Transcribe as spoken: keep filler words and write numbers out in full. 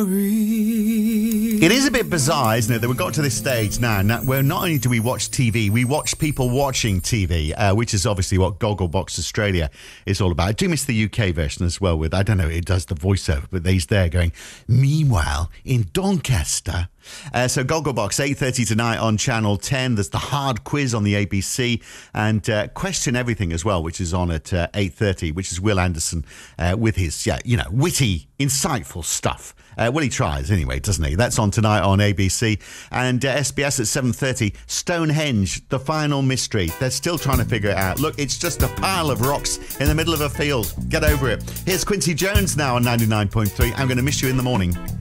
It is a bit bizarre, isn't it, that we've got to this stage now, now where not only do we watch T V, we watch people watching T V, uh, which is obviously what Gogglebox Australia is all about. I do miss the U K version as well with, I don't know, it does the voiceover, but he's there going, meanwhile, in Doncaster. Uh, so Gogglebox, eight thirty tonight on Channel ten. There's the hard quiz on the A B C and uh, Question Everything as well, which is on at uh, eight thirty, which is Will Anderson uh, with his, yeah, you know, witty, insightful stuff. Uh, well, he tries anyway, doesn't he? That's on tonight on A B C. And uh, S B S at seven thirty, Stonehenge, the final mystery. They're still trying to figure it out. Look, it's just a pile of rocks in the middle of a field. Get over it. Here's Quincy Jones now on ninety-nine point three. I'm going to miss you in the morning.